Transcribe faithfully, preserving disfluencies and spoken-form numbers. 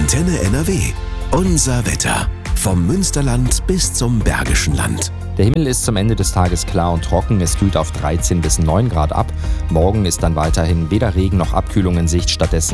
Antenne N R W. Unser Wetter. Vom Münsterland bis zum Bergischen Land. Der Himmel ist zum Ende des Tages klar und trocken. Es kühlt auf dreizehn bis neun Grad ab. Morgen ist dann weiterhin weder Regen noch Abkühlung in Sicht. Stattdessen